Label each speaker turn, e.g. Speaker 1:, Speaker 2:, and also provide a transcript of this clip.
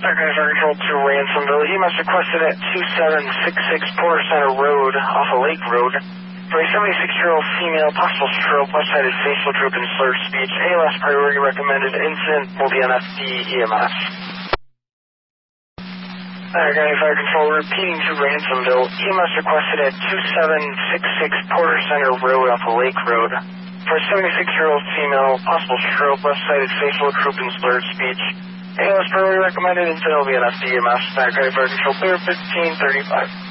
Speaker 1: County Fire Control to Ransomville. EMS requested at 2766 Porter Center Road off of Lake Road for a 76-year-old female, possible stroke, left-sided facial droop and slurred speech. ALS priority recommended. Incident will be NFD EMS. County Fire Control repeating to Ransomville. EMS requested at 2766 Porter Center Road off of Lake Road for a 76-year-old female, possible stroke, left-sided facial droop and slurred speech. ALS priority recommended. Incident will be NFD EMS. County Fire Control clear 1535.